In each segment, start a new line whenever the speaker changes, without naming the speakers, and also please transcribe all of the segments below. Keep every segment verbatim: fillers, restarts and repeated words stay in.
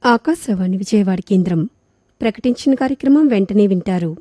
ఆకాశవాణి విజయవాడ కేంద్రం ప్రకటించిన కార్యక్రమం వెంటనే వింటారు.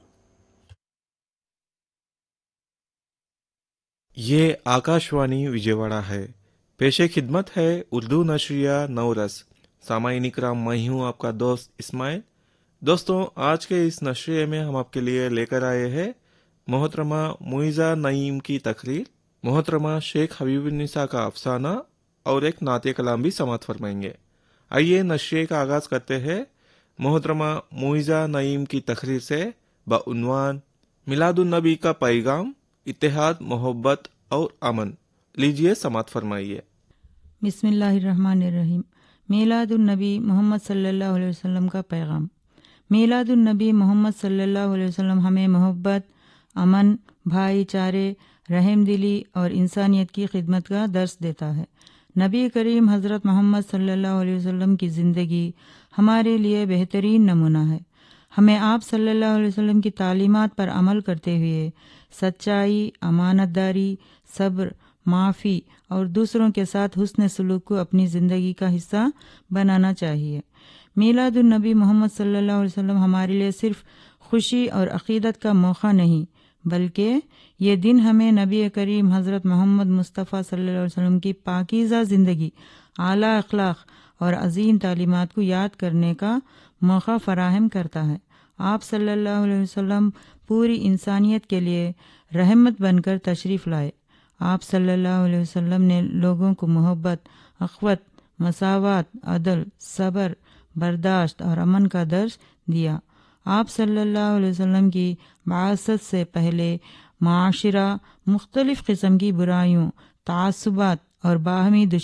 ये आकाशवाणी विजयवाड़ा है. पेशे खिदमत है उर्दू नशरिया नौरस. सामाईन इकराम, मैं हूँ आपका दोस्त इस्माइल. दोस्तों, आज के इस नशरिये में हम आपके लिए लेकर आए हैं मोहतरमा मुइज़ा नईम की तकरीर, मोहतरमा शेख हबीबुन्निसा का अफसाना और एक नाते कलाम भी समाअत फरमाएंगे. आइए नशरिये का आगाज करते हैं मोहतरमा मुइज़ा नईम की तकरीर से बउन्वान मिलादुन नबी का पैगाम, इत्तेहाद, मोहब्बत और अमन. लीजिए समाअत फरमाइए.
बिस्मिल्लाहिर्रहमानिर्रहीम. मीलादुन नबी मोहम्मद सल्लल्लाहु अलैहि वसल्लम का पैगाम. मीलादुन नबी मोहम्मद सल्लल्लाहु अलैहि वसल्लम हमें मोहब्बत, अमन, भाईचारे, रहमदिली और इंसानियत की खिदमत का दर्स देता है. नबी करीम हज़रत मोहम्मद सल्लल्लाहु अलैहि वसल्लम की ज़िंदगी हमारे लिए बेहतरीन नमूना है. हमें आप सल्लल्लाहु अलैहि वसल्लम की तालीमात पर अमल करते हुए सच्चाई, अमानतदारी, सब्र, माफ़ी और दूसरों के साथ हुस्न सलूक को अपनी ज़िंदगी का हिस्सा बनाना चाहिए. मीलादुन नबी मोहम्मद सल्लल्लाहु अलैहि वसल्लम हमारे लिए सिर्फ खुशी और अक़ीदत का मौका नहीं, बल्कि ये दिन हमें नबी करीम हज़रत मोहम्मद मुस्तफ़ा सल्लल्लाहु अलैहि वसल्लम की पाकीज़ा ज़िंदगी, आला अखलाक और अजीम तालीमात को याद करने का मौका फ़राहम करता है. आप सल्लल्लाहु अलैहि वसल्लम पूरी इंसानियत के लिए रहमत बनकर तशरीफ़ लाए. आप सल्लल्लाहु अलैहि वसल्लम ने लोगों को मोहब्बत, अख़वत, मसावत, अदल, सब्र, बर्दाश्त और अमन का दर्स दिया. आप सल्लल्लाहु अलैहि वसल्लम की बासत से पहले माशरा मुख्तलिफ़ किस्म की बुराइयों, तासुबात और बाहमी